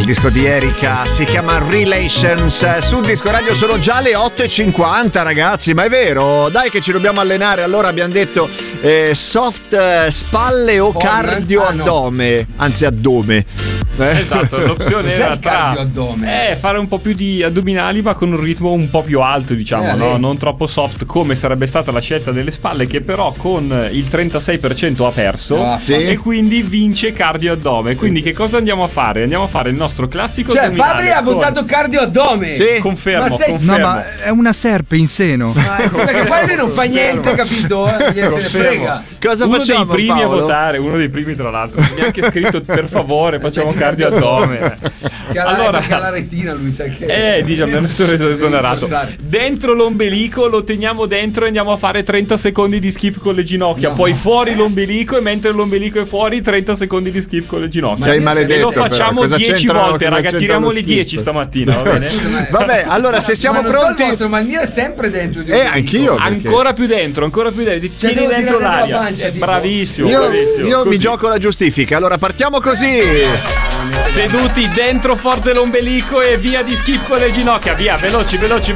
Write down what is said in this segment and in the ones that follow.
disco di Erika, si chiama Relations. Sul disco radio sono già le 8:50, ragazzi, ma è vero? Dai che ci dobbiamo allenare. Allora abbiamo detto soft spalle o cardio addome, anzi addome. Esatto, l'opzione era tra addome. fare un po' più di addominali ma con un ritmo un po' più alto, diciamo, no? Non troppo soft come sarebbe stata la scelta delle spalle, che però con il 36% ha perso, e quindi vince cardio addome. Quindi che cosa andiamo a fare? Andiamo a fare il nostro classico addominale. Fabri ha votato cardio addome. Sì, confermo. No, ma è una serpe in seno. Sì, perché poi non fa niente, capito? Se ne frega. Cosa uno facciamo, dei primi Paolo? a votare, uno dei primi tra l'altro, mi ha anche scritto per favore facciamo cardio addome. Allora la retina, lui sa che diciamo, mi sono esonerato. Dentro l'ombelico lo teniamo dentro e andiamo a fare 30 secondi di skip con le ginocchia, poi fuori l'ombelico, e mentre l'ombelico è fuori 30 secondi di skip con le ginocchia. Sei maledetto, e lo facciamo 10 volte, raga, tiriamo le 10 stamattina, va bene? Vabbè, allora se siamo pronti, ma il mio è sempre dentro. anch'io, ancora più dentro, tieni dentro l'aria. Bravissimo, io mi gioco la giustifica. Allora partiamo così. Seduti dentro forte l'ombelico e via di skip con le ginocchia. Via, veloci.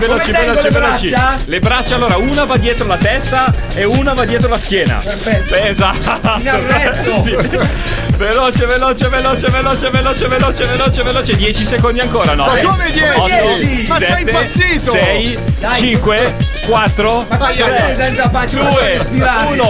Le braccia, allora una va dietro la testa e una va dietro la schiena. Perfetto. Esatto. In arresto. Veloce. 10 secondi ancora, no? Ma come 10? 8, Ma 7, sei impazzito? 6, 5, 4, 3, 2, 1.